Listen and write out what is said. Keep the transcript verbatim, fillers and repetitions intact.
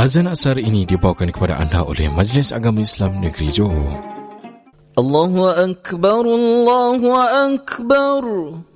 Azan asar ini dibawakan kepada anda oleh Majlis Agama Islam Negeri Johor. Allahu Akbar, Allahu Akbar.